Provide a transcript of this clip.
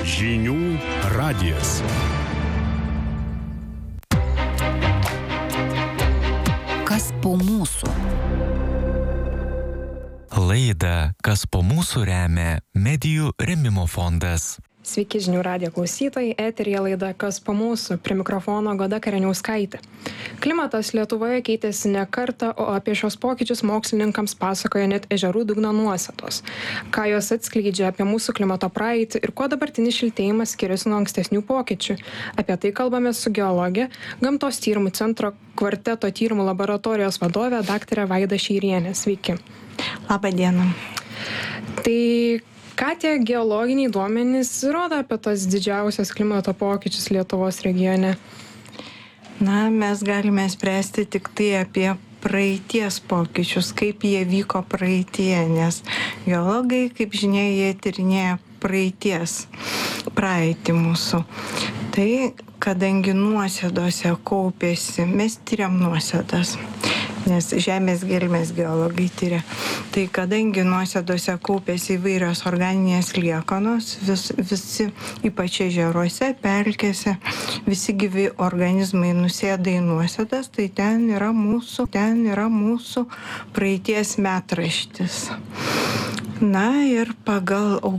Žinių radijas. Kas po mūsų? Laidą Kas po mūsų remia Medijų rėmimo fondas. Sveiki žinių radijo klausytojai, eteryje laida Kas po mūsų, prie mikrofono Goda Kareniauskaitė. Klimatas Lietuvoje keitėsi ne kartą, o apie šios pokyčius mokslininkams pasakoja net ežerų dugno nuostatos. Ką jos atskleidžia apie mūsų klimato praeitį ir kuo dabartinis šiltėjimas skiriasi nuo ankstesnių pokyčių. Apie tai kalbame su geologė, Gamtos tyrimų centro Kvarteto tyrimų laboratorijos vadovė dr. Vaida Šeirienė. Sveiki. Labą dieną. Tai ką tie geologiniai duomenys rodo apie tos didžiausias klimato pokyčius Lietuvos regione? Na, mes galime spręsti tik tai apie praeities pokyčius, kaip jie vyko praeitie, nes geologai, kaip žinia, jie tyrinėja praeitį mūsų. Tai kadangi nuosėdose kaupėsi, mes tyriam nuosėdas, nes žemės gelmės geologai tyria. Tai kadangi nuosėdose kaupėsi įvairios organinės liekanos, visi, ypač ežeruose, pelkėse, visi gyvi organizmai nusėda į nuosėdas, tai ten yra mūsų praeities metraštis. Na ir pagal